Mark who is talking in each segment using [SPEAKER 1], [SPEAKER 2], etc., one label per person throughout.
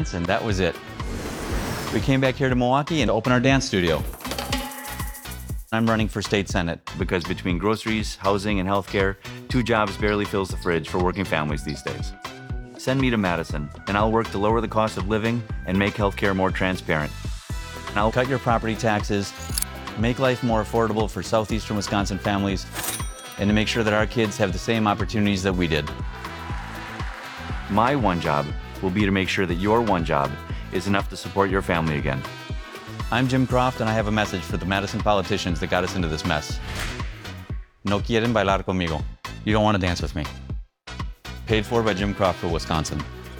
[SPEAKER 1] Wisconsin. That was it. We came back here to Milwaukee and opened our dance studio. I'm running for state senate because between groceries, housing, and healthcare, 2 jobs barely fills the fridge for working families these days. Send me to Madison, and I'll work to lower the cost of living and make healthcare more transparent. And I'll cut your property taxes, make life more affordable for southeastern Wisconsin families, and to make sure that our kids have the same opportunities that we did. My one job will be to make sure that your one job is enough to support your family again. I'm Jim Croft, and I have a message for the Madison politicians that got us into this mess. No quieren bailar conmigo. You don't want to dance with me. Paid for by Jim Croft for Wisconsin.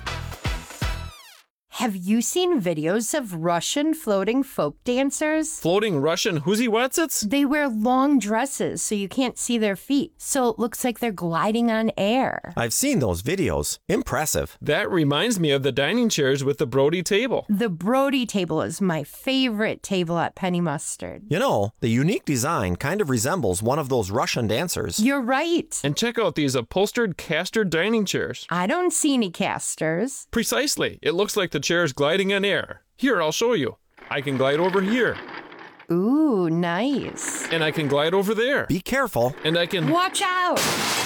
[SPEAKER 2] Have you seen videos of Russian floating folk dancers?
[SPEAKER 3] Floating Russian Huziwatsits?
[SPEAKER 2] They wear long dresses so you can't see their feet, so it looks like they're gliding on air.
[SPEAKER 4] I've seen those videos. Impressive.
[SPEAKER 3] That reminds me of the dining chairs with the Brody table.
[SPEAKER 2] The Brody table is my favorite table at Penny Mustard.
[SPEAKER 4] You know, the unique design kind of resembles one of those Russian dancers.
[SPEAKER 2] You're right.
[SPEAKER 3] And check out these upholstered caster dining chairs.
[SPEAKER 2] I don't see any casters.
[SPEAKER 3] Precisely. It looks like the chair's gliding on air. Here, I'll show you. I can glide over here.
[SPEAKER 2] Ooh, nice.
[SPEAKER 3] And I can glide over there.
[SPEAKER 4] Be careful.
[SPEAKER 3] And I can...
[SPEAKER 2] Watch out!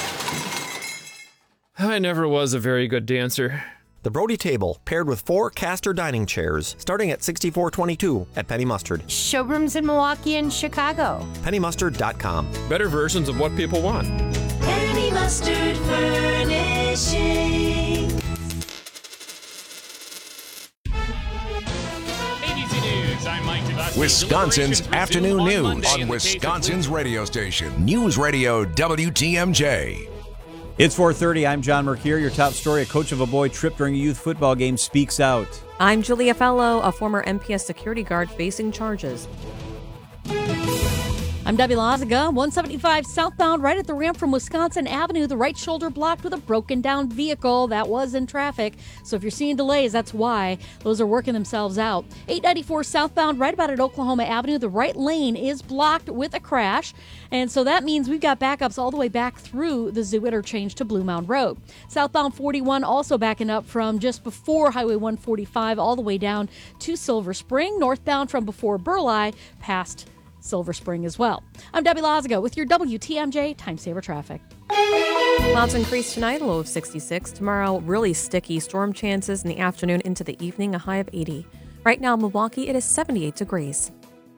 [SPEAKER 3] I never was a very good dancer.
[SPEAKER 4] The Brody table, paired with 4 caster dining chairs, starting at $64.22 at Penny Mustard.
[SPEAKER 2] Showrooms in Milwaukee and Chicago.
[SPEAKER 4] PennyMustard.com.
[SPEAKER 3] Better versions of what people want.
[SPEAKER 5] Penny Mustard Furnishing.
[SPEAKER 6] Wisconsin's afternoon news on Wisconsin's radio station, News Radio WTMJ.
[SPEAKER 7] It's 4:30. I'm John Mercure. Your top story: a coach of a boy tripped during a youth football game speaks out.
[SPEAKER 8] I'm Julia Fellow, a former MPS security guard facing charges.
[SPEAKER 9] I'm Debbie Lazaga, 175 southbound, right at the ramp from Wisconsin Avenue. The right shoulder blocked with a broken down vehicle that was in traffic. So if you're seeing delays, that's why. Those are working themselves out. 894 southbound, right about at Oklahoma Avenue. The right lane is blocked with a crash. And so that means we've got backups all the way back through the Zoo interchange to Blue Mound Road. Southbound 41 also backing up from just before Highway 145 all the way down to Silver Spring. Northbound from before Burleigh past Silver Spring as well. I'm Debbie Lazaga with your WTMJ Time Saver Traffic.
[SPEAKER 8] Clouds increase tonight, a low of 66. Tomorrow, really sticky storm chances in the afternoon into the evening, a high of 80. Right now in Milwaukee, it is 78 degrees.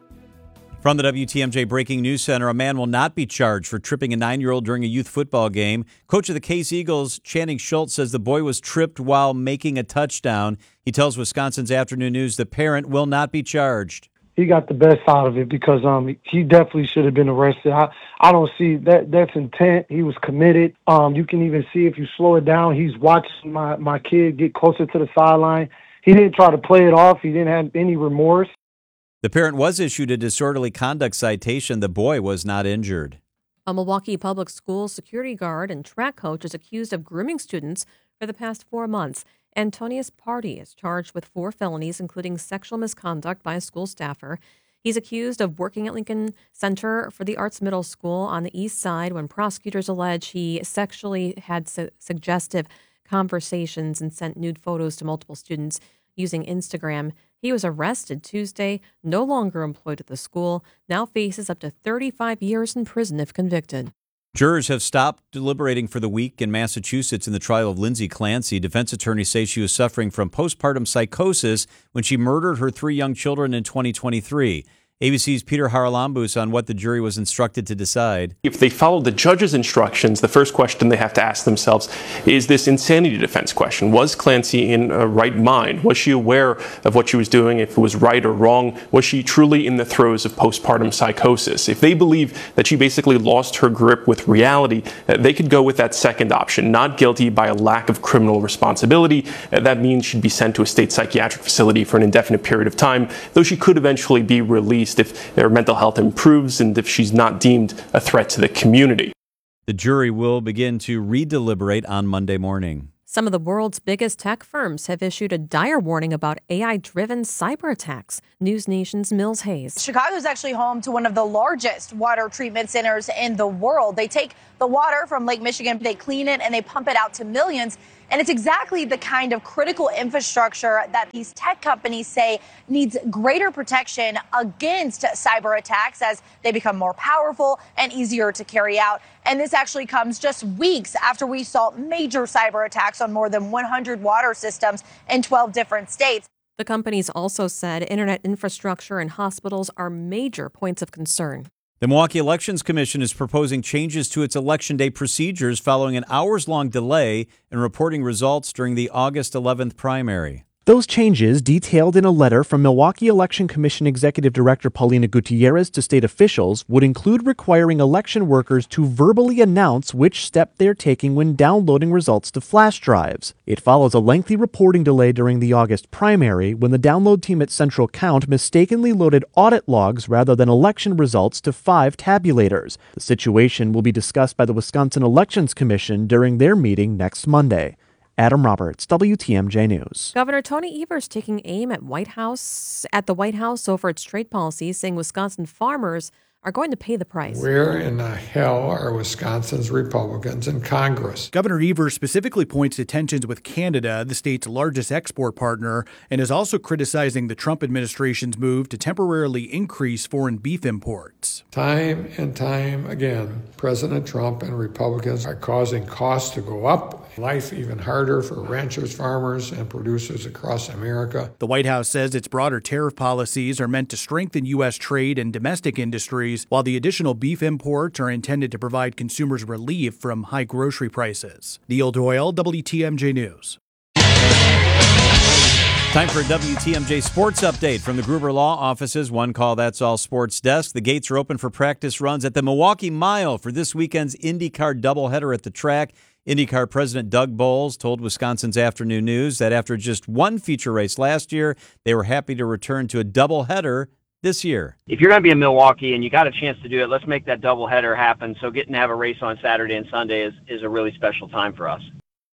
[SPEAKER 7] From the WTMJ Breaking News Center, a man will not be charged for tripping a 9-year-old during a youth football game. Coach of the Case Eagles, Channing Schultz, says the boy was tripped while making a touchdown. He tells Wisconsin's Afternoon News the parent will not be charged.
[SPEAKER 10] He got the best out of it because he definitely should have been arrested. I don't see that's intent. He was committed. You can even see if you slow it down, he's watching my kid get closer to the sideline. He didn't try to play it off. He didn't have any remorse.
[SPEAKER 7] The parent was issued a disorderly conduct citation. The boy was not injured.
[SPEAKER 8] A Milwaukee Public Schools security guard and track coach is accused of grooming students for the past 4 months. Antonius Party is charged with 4 felonies, including sexual misconduct by a school staffer. He's accused of working at Lincoln Center for the Arts Middle School on the east side when prosecutors allege he sexually had suggestive conversations and sent nude photos to multiple students using Instagram. He was arrested Tuesday, no longer employed at the school, now faces up to 35 years in prison if convicted.
[SPEAKER 7] Jurors have stopped deliberating for the week in Massachusetts in the trial of Lindsay Clancy. Defense attorneys say she was suffering from postpartum psychosis when she murdered her 3 young children in 2023. ABC's Peter Haralambous on what the jury was instructed to decide.
[SPEAKER 11] If they follow the judge's instructions, the first question they have to ask themselves is this insanity defense question. Was Clancy in a right mind? Was she aware of what she was doing, if it was right or wrong? Was she truly in the throes of postpartum psychosis? If they believe that she basically lost her grip with reality, they could go with that second option, not guilty by a lack of criminal responsibility. That means she'd be sent to a state psychiatric facility for an indefinite period of time, though she could eventually be released if their mental health improves and if she's not deemed a threat to the community.
[SPEAKER 7] The jury will begin to redeliberate on Monday morning.
[SPEAKER 8] Some of the world's biggest tech firms have issued a dire warning about AI-driven cyber attacks. News Nation's Mills Hayes.
[SPEAKER 12] Chicago is actually home to one of the largest water treatment centers in the world. They take the water from Lake Michigan, they clean it, and they pump it out to millions. And it's exactly the kind of critical infrastructure that these tech companies say needs greater protection against cyber attacks as they become more powerful and easier to carry out. And this actually comes just weeks after we saw major cyber attacks on more than 100 water systems in 12 different states.
[SPEAKER 8] The companies also said internet infrastructure and hospitals are major points of concern.
[SPEAKER 7] The Milwaukee Elections Commission is proposing changes to its Election Day procedures following an hours-long delay in reporting results during the August 11th primary.
[SPEAKER 13] Those changes, detailed in a letter from Milwaukee Election Commission Executive Director Paulina Gutierrez to state officials, would include requiring election workers to verbally announce which step they're taking when downloading results to flash drives. It follows a lengthy reporting delay during the August primary when the download team at Central Count mistakenly loaded audit logs rather than election results to 5 tabulators. The situation will be discussed by the Wisconsin Elections Commission during their meeting next Monday. Adam Roberts, WTMJ News.
[SPEAKER 8] Governor Tony Evers taking aim at the White House over its trade policies, saying Wisconsin farmers are going to pay the price.
[SPEAKER 14] Where in the hell are Wisconsin's Republicans in Congress?
[SPEAKER 15] Governor Evers specifically points to tensions with Canada, the state's largest export partner, and is also criticizing the Trump administration's move to temporarily increase foreign beef imports.
[SPEAKER 14] Time and time again, President Trump and Republicans are causing costs to go up, life even harder for ranchers, farmers, and producers across America.
[SPEAKER 15] The White House says its broader tariff policies are meant to strengthen U.S. trade and domestic industries, while the additional beef imports are intended to provide consumers relief from high grocery prices. Neil Doyle, WTMJ News.
[SPEAKER 7] Time for a WTMJ Sports Update from the Gruber Law Offices. One call, that's all sports desk. The gates are open for practice runs at the Milwaukee Mile for this weekend's IndyCar doubleheader at the track. IndyCar President Doug Bowles told Wisconsin's Afternoon News that after just one feature race last year, they were happy to return to a doubleheader this year.
[SPEAKER 16] If you're going to be in Milwaukee and you got a chance to do it, let's make that doubleheader happen. So getting to have a race on Saturday and Sunday is a really special time for us.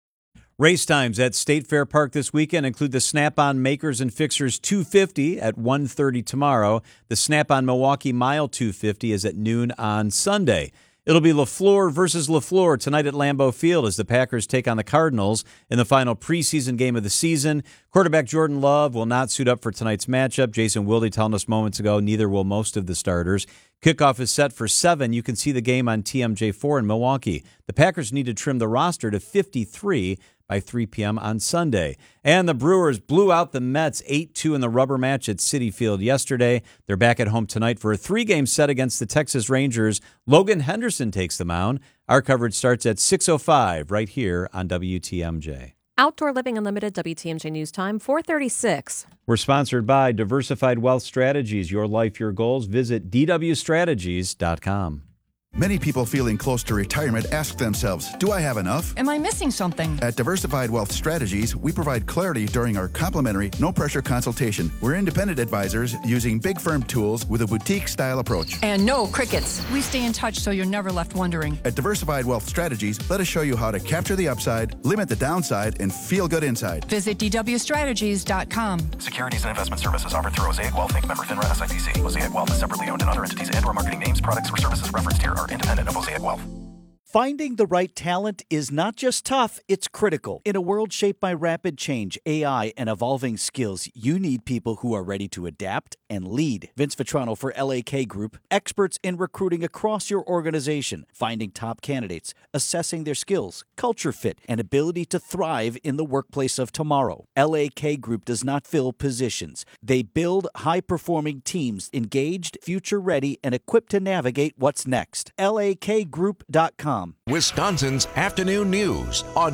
[SPEAKER 7] Race times at State Fair Park this weekend include the Snap-on Makers and Fixers 250 at 1:30 tomorrow. The Snap-on Milwaukee Mile 250 is at noon on Sunday. It'll be LaFleur versus LaFleur tonight at Lambeau Field as the Packers take on the Cardinals in the final preseason game of the season. Quarterback Jordan Love will not suit up for tonight's matchup. Jason Wilde telling us moments ago, neither will most of the starters. Kickoff is set for 7. You can see the game on TMJ4 in Milwaukee. The Packers need to trim the roster to 53 by 3 p.m. on Sunday. And the Brewers blew out the Mets 8-2 in the rubber match at Citi Field yesterday. They're back at home tonight for a 3-game set against the Texas Rangers. Logan Henderson takes the mound. Our coverage starts at 6:05 right here on WTMJ.
[SPEAKER 8] Outdoor Living Unlimited, WTMJ News Time, 4:36.
[SPEAKER 7] We're sponsored by Diversified Wealth Strategies. Your life, your goals. Visit dwstrategies.com.
[SPEAKER 17] Many people feeling close to retirement ask themselves, do I have enough?
[SPEAKER 18] Am I missing something?
[SPEAKER 17] At Diversified Wealth Strategies, we provide clarity during our complimentary, no-pressure consultation. We're independent advisors using big firm tools with a boutique-style approach.
[SPEAKER 18] And no crickets. We stay in touch so you're never left wondering.
[SPEAKER 17] At Diversified Wealth Strategies, let us show you how to capture the upside, limit the downside, and feel good inside.
[SPEAKER 18] Visit dwstrategies.com.
[SPEAKER 19] Securities and investment services offered through Mosaic Wealth Inc. Member FINRA SIPC. Mosaic Wealth is separately owned, and other entities and/or marketing names, products, or services referenced here are independent of Mosaic Wealth.
[SPEAKER 20] Finding the right talent is not just tough, it's critical. In a world shaped by rapid change, AI, and evolving skills, you need people who are ready to adapt and lead. Vince Vitrano for LAK Group, experts in recruiting across your organization, finding top candidates, assessing their skills, culture fit, and ability to thrive in the workplace of tomorrow. LAK Group does not fill positions. They build high-performing teams, engaged, future-ready, and equipped to navigate what's next. LAKgroup.com.
[SPEAKER 6] Wisconsin's Afternoon News on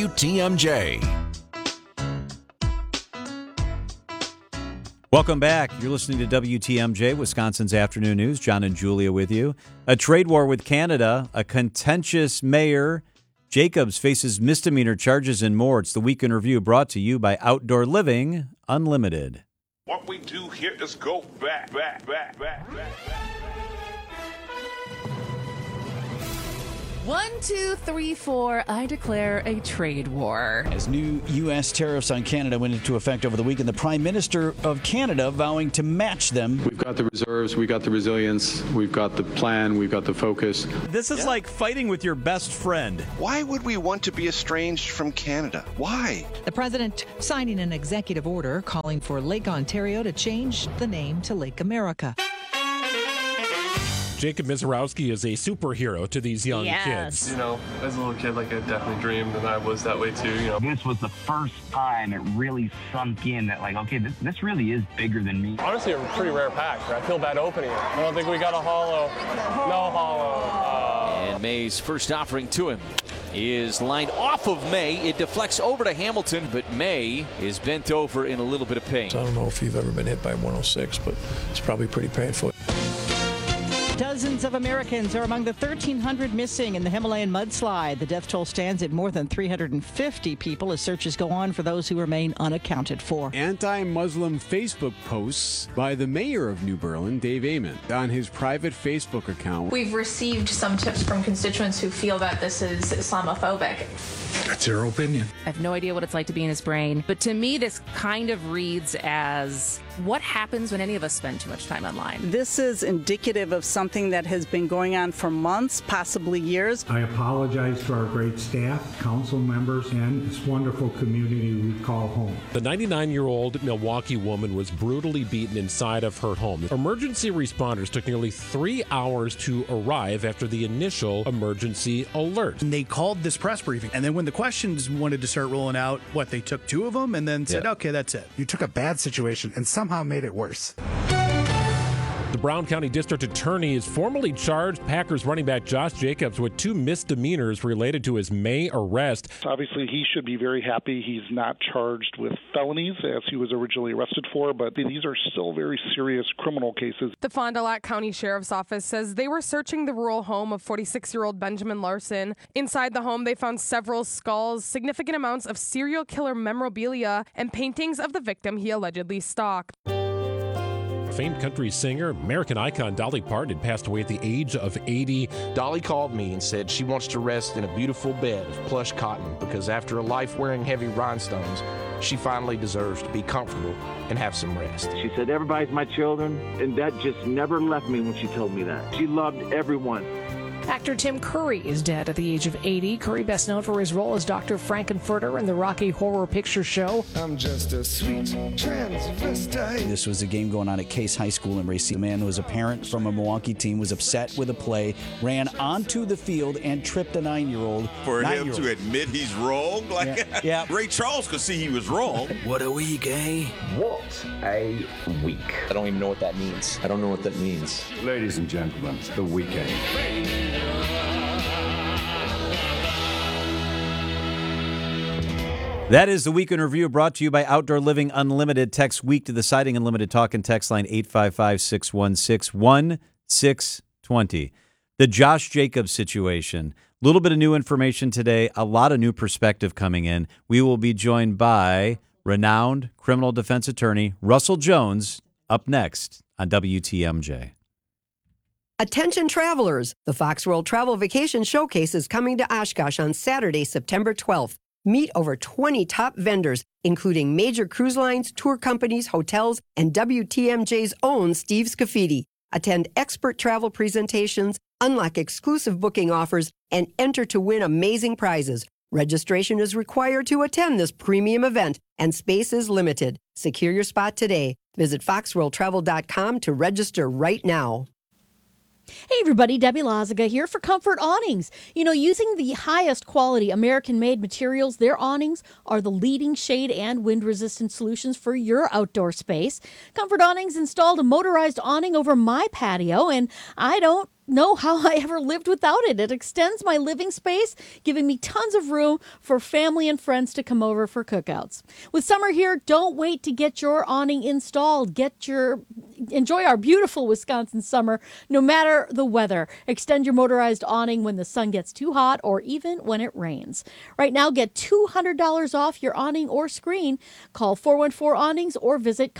[SPEAKER 6] WTMJ.
[SPEAKER 7] Welcome back. You're listening to WTMJ, Wisconsin's Afternoon News. John and Julia with you. A trade war with Canada, a contentious mayor. Jacobs faces misdemeanor charges and more. It's the Week in Review brought to you by Outdoor Living Unlimited.
[SPEAKER 21] What we do here is go back.
[SPEAKER 1] 1, 2, 3, 4, I declare a trade war.
[SPEAKER 20] As new U.S. tariffs on Canada went into effect over the weekend, the Prime Minister of Canada vowing to match them.
[SPEAKER 22] We've got the reserves, we've got the resilience, we've got the plan, we've got the focus.
[SPEAKER 7] This is like fighting with your best friend.
[SPEAKER 23] Why would we want to be estranged from Canada? Why?
[SPEAKER 24] The president signing an executive order calling for Lake Ontario to change the name to Lake America.
[SPEAKER 25] Jacob Mizorowski is a superhero to these young kids.
[SPEAKER 26] You know, as a little kid, like I definitely dreamed, and I was that way too. You know,
[SPEAKER 27] this was the first time it really sunk in that, like, okay, this really is bigger than me.
[SPEAKER 26] Honestly, a pretty rare pack. I feel bad opening it. I don't think we got a hollow. No hollow.
[SPEAKER 28] And May's first offering to him is lined off of May. It deflects over to Hamilton, but May is bent over in a little bit of pain.
[SPEAKER 29] I don't know if you've ever been hit by 106, but it's probably pretty painful.
[SPEAKER 24] Dozens of Americans are among the 1,300 missing in the Himalayan mudslide. The death toll stands at more than 350 people as searches go on for those who remain unaccounted for.
[SPEAKER 30] Anti-Muslim Facebook posts by the mayor of New Berlin, Dave Amon, on his private Facebook account.
[SPEAKER 31] We've received some tips from constituents who feel that this is Islamophobic.
[SPEAKER 30] That's your opinion.
[SPEAKER 1] I have no idea what it's like to be in his brain, but to me, this kind of reads as what happens when any of us spend too much time online.
[SPEAKER 32] This is indicative of something that has been going on for months, possibly years.
[SPEAKER 33] I apologize to our great staff, council members, and this wonderful community we call home.
[SPEAKER 25] The 99-year-old Milwaukee woman was brutally beaten inside of her home. Emergency responders took nearly 3 hours to arrive after the initial emergency alert.
[SPEAKER 15] And they called this press briefing, and then when the questions wanted to start rolling out, they took 2 of them and then said, okay, that's it.
[SPEAKER 34] You took a bad situation and somehow made it worse.
[SPEAKER 25] The Brown County District Attorney is formally charged Packers running back Josh Jacobs with 2 misdemeanors related to his May arrest.
[SPEAKER 35] Obviously, he should be very happy he's not charged with felonies as he was originally arrested for, but these are still very serious criminal cases.
[SPEAKER 36] The Fond du Lac County Sheriff's Office says they were searching the rural home of 46-year-old Benjamin Larson. Inside the home, they found several skulls, significant amounts of serial killer memorabilia, and paintings of the victim he allegedly stalked.
[SPEAKER 25] Famed country singer, American icon Dolly Parton had passed away at the age of 80.
[SPEAKER 37] Dolly called me and said she wants to rest in a beautiful bed of plush cotton because after a life wearing heavy rhinestones, she finally deserves to be comfortable and have some rest.
[SPEAKER 38] She said, everybody's my children, and that just never left me when she told me that. She loved everyone.
[SPEAKER 39] Actor Tim Curry is dead at the age of 80. Curry, best known for his role as Dr. Frankenfurter in the Rocky Horror Picture Show.
[SPEAKER 40] I'm just a sweet transvestite.
[SPEAKER 20] This was a game going on at Case High School in Racine. A man who was a parent from a Milwaukee team was upset with a play, ran onto the field, and tripped a 9-year-old.
[SPEAKER 41] For him to admit he's wrong?
[SPEAKER 20] Yeah.
[SPEAKER 41] Ray Charles could see he was wrong.
[SPEAKER 20] What a week, eh?
[SPEAKER 38] What a week. I don't even know what that means.
[SPEAKER 40] I don't know what that means. Ladies and gentlemen, the weekend.
[SPEAKER 7] That is the Week in Review, brought to you by Outdoor Living Unlimited. Text WEEK to the Siding Unlimited talk and text line 855-616-1620. The Josh Jacobs situation. A little bit of new information today, a lot of new perspective coming in. We will be joined by renowned criminal defense attorney Russell Jones up next on WTMJ.
[SPEAKER 42] Attention travelers, the Fox World Travel Vacation Showcase is coming to Oshkosh on Saturday, September 12th. Meet over 20 top vendors, including major cruise lines, tour companies, hotels, and WTMJ's own Steve Scafidi. Attend expert travel presentations, unlock exclusive booking offers, and enter to win amazing prizes. Registration is required to attend this premium event, and space is limited. Secure your spot today. Visit foxworldtravel.com to register right now.
[SPEAKER 9] Hey everybody, Debbie Lazaga here for Comfort Awnings. You know, using the highest quality American-made materials, their awnings are the leading shade and wind-resistant solutions for your outdoor space. Comfort Awnings installed a motorized awning over my patio, and I don't know how I ever lived without it. It extends my living space, giving me tons of room for family and friends to come over for cookouts. With summer here, don't wait to get your awning installed. Enjoy our beautiful Wisconsin summer, no matter the weather. Extend your motorized awning when the sun gets too hot or even when it rains. Right now, get $200 off your awning or screen. Call 414-AWNINGS or visit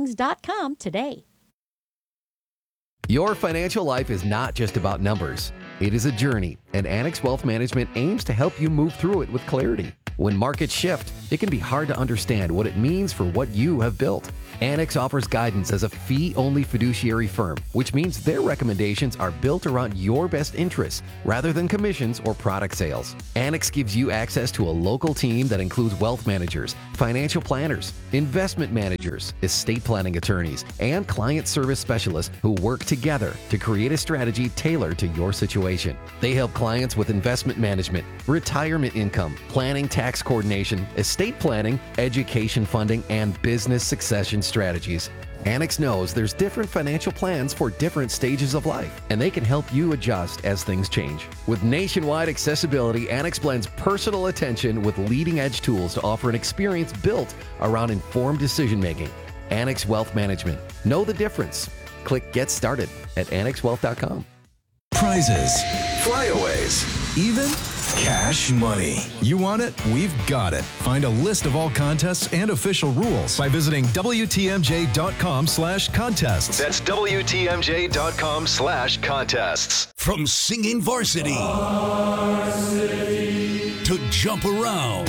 [SPEAKER 9] comfortawnings.com today.
[SPEAKER 43] Your financial life is not just about numbers.
[SPEAKER 2] It is a journey, and Annex Wealth Management aims to help you move through it with clarity. When markets shift, it can be hard to understand what it means for what you have built. Annex offers guidance as a fee-only fiduciary firm, which means their recommendations are built around your best interests rather than commissions or product sales. Annex gives you access to a local team that includes wealth managers, financial planners, investment managers, estate planning attorneys, and client service specialists who work together to create a strategy tailored to your situation. They help clients with investment management, retirement income, planning, tax coordination, estate planning, education funding, and business succession strategies. Annex knows there's different financial plans for different stages of life, and they can help you adjust as things change. With nationwide accessibility, Annex blends personal attention with leading-edge tools to offer an experience built around informed decision-making. Annex Wealth Management. Know the difference. Click Get Started at annexwealth.com.
[SPEAKER 3] Prizes, flyaways, even cash money. You want it? We've got it. Find a list of all contests and official rules by visiting WTMJ.com/contests. That's WTMJ.com/contests.
[SPEAKER 4] From singing varsity to jump around.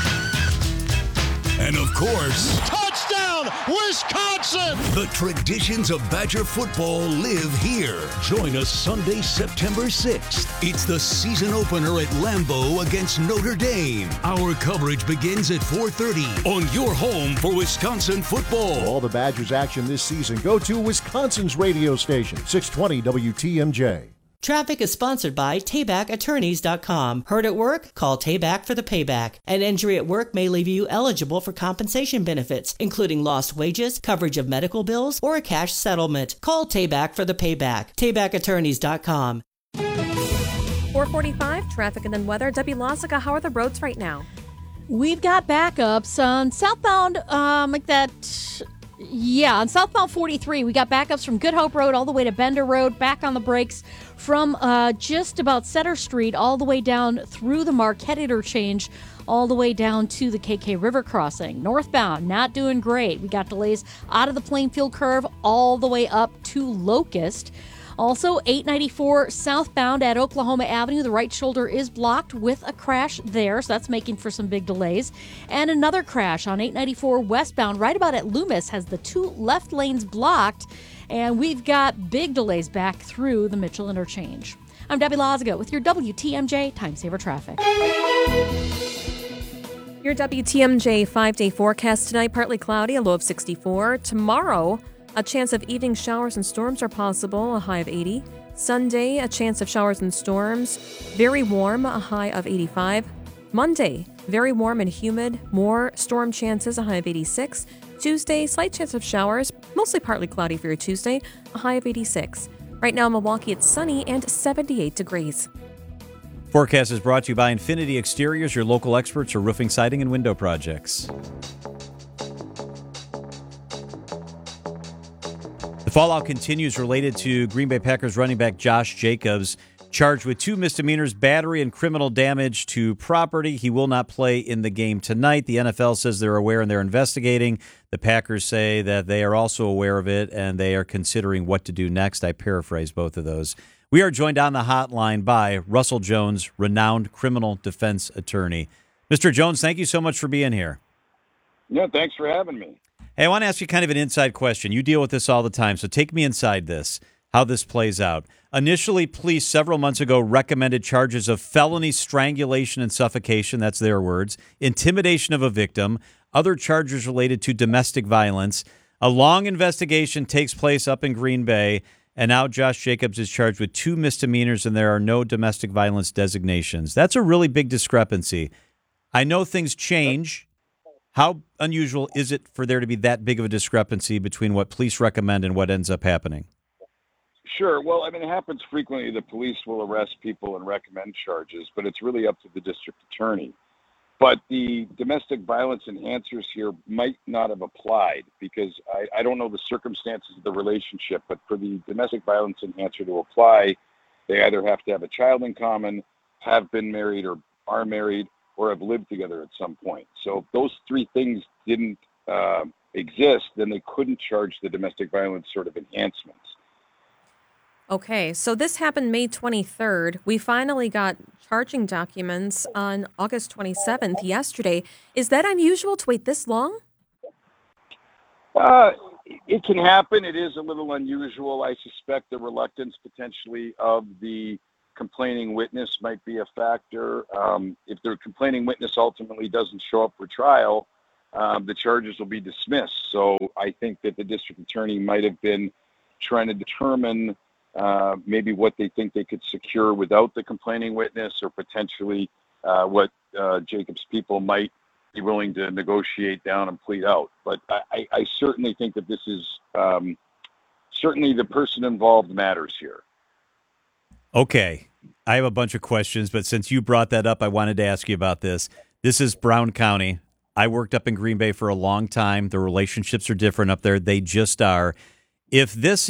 [SPEAKER 4] And of course, touchdown, Wisconsin! The traditions of Badger football live here. Join us Sunday, September 6th. It's the season opener at Lambeau against Notre Dame. Our coverage begins at 4:30 on your home for Wisconsin football.
[SPEAKER 5] For all the Badgers action this season, go to Wisconsin's radio station, 620 WTMJ.
[SPEAKER 6] Traffic is sponsored by TaybackAttorneys.com. Hurt at work? Call Tayback for the payback. An injury at work may leave you eligible for compensation benefits, including lost wages, coverage of medical bills, or a cash settlement. Call Tayback for the payback. TaybackAttorneys.com.
[SPEAKER 8] 445, traffic and then weather. Debbie Lozica, how are the roads right now?
[SPEAKER 9] We've got backups on southbound, on southbound 43, we got backups from Good Hope Road all the way to Bender Road, back on the brakes from just about Center Street all the way down through the Marquette interchange, all the way down to the KK River crossing. Northbound, not doing great. We got delays out of the Plainfield curve all the way up to Locust. Also, 894 southbound at Oklahoma Avenue, the right shoulder is blocked with a crash there, so that's making for some big delays. And another crash on 894 westbound, right about at Loomis, has the two left lanes blocked, and we've got big delays back through the Mitchell interchange. I'm Debbie Lozica with your WTMJ Time Saver Traffic.
[SPEAKER 8] Your WTMJ 5-day forecast tonight, partly cloudy, a low of 64. Tomorrow, a chance of evening showers and storms are possible, a high of 80. Sunday, a chance of showers and storms, very warm, a high of 85. Monday, very warm and humid, more storm chances, a high of 86. Tuesday, slight chance of showers, mostly partly cloudy for your Tuesday, a high of 86. Right now in Milwaukee, it's sunny and 78 degrees.
[SPEAKER 7] Forecast is brought to you by Infinity Exteriors, your local experts for roofing, siding, and window projects. The fallout continues related to Green Bay Packers running back Josh Jacobs, charged with 2 misdemeanors, battery and criminal damage to property. He will not play in the game tonight. The NFL says they're aware and they're investigating. The Packers say that they are also aware of it and they are considering what to do next. I paraphrase both of those. We are joined on the hotline by Russell Jones, renowned criminal defense attorney. Mr. Jones, thank you so much for being here.
[SPEAKER 10] Yeah, thanks for having me.
[SPEAKER 7] Hey, I want to ask you kind of an inside question. You deal with this all the time, so take me inside this, how this plays out. Initially, police several months ago recommended charges of felony strangulation and suffocation, that's their words, intimidation of a victim, other charges related to domestic violence. A long investigation takes place up in Green Bay, and now Josh Jacobs is charged with 2 misdemeanors, and there are no domestic violence designations. That's a really big discrepancy. I know things change. How unusual is it for there to be that big of a discrepancy between what police recommend and what ends up happening?
[SPEAKER 10] Sure. Well, I mean, it happens frequently. The police will arrest people and recommend charges, but it's really up to the district attorney. But the domestic violence enhancers here might not have applied because I don't know the circumstances of the relationship, but for the domestic violence enhancer to apply, they either have to have a child in common, have been married or are married, or have lived together at some point. So if those 3 things didn't exist, then they couldn't charge the domestic violence sort of enhancements.
[SPEAKER 8] Okay, so this happened May 23rd. We finally got charging documents on August 27th, yesterday. Is that unusual to wait this long?
[SPEAKER 10] It can happen. It is a little unusual. I suspect the reluctance potentially of the complaining witness might be a factor. If the complaining witness ultimately doesn't show up for trial, the charges will be dismissed. So I think that the district attorney might have been trying to determine maybe what they think they could secure without the complaining witness, or potentially what Jacob's people might be willing to negotiate down and plead out. But I certainly think that this is certainly the person involved matters here.
[SPEAKER 7] Okay. I have a bunch of questions, but since you brought that up, I wanted to ask you about this. This is Brown County. I worked up in Green Bay for a long time. The relationships are different up there. They just are. If this